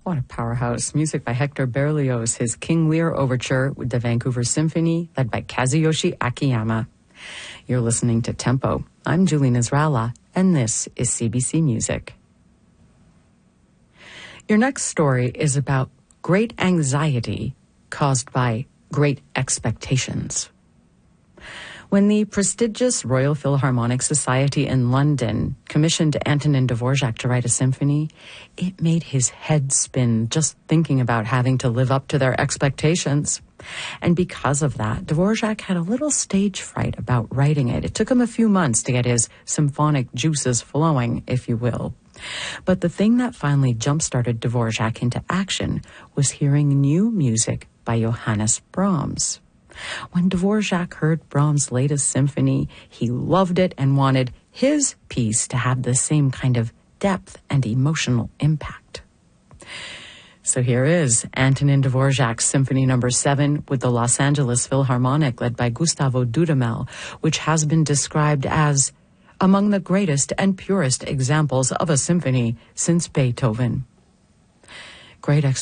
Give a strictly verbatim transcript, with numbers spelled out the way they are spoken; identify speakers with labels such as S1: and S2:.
S1: What a powerhouse. Music by Hector Berlioz, his King Lear Overture with the Vancouver Symphony, led by Kazuyoshi Akiyama. You're listening to Tempo. I'm Julie Nasrallah, and this is C B C Music. Your next story is about great anxiety caused by great expectations. When the prestigious Royal Philharmonic Society in London commissioned Antonin Dvorak to write a symphony, it made his head spin just thinking about having to live up to their expectations. And because of that, Dvorak had a little stage fright about writing it. It took him a few months to get his symphonic juices flowing, if you will. But the thing that finally jump-started Dvorak into action was hearing new music by Johannes Brahms. When Dvorak heard Brahms' latest symphony, he loved it and wanted his piece to have the same kind of depth and emotional impact. So here is Antonin Dvorak's Symphony Number seven with the Los Angeles Philharmonic led by Gustavo Dudamel, which has been described as among the greatest and purest examples of a symphony since Beethoven. Great expectations.